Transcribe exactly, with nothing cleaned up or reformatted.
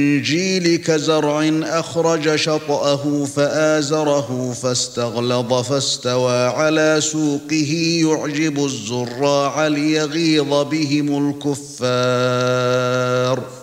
الإنجيل كزرع أخرج شطأه فآزره فاستغلظ فاستوى على سوقه يعجب الزراع ليغيظ بهم الكفار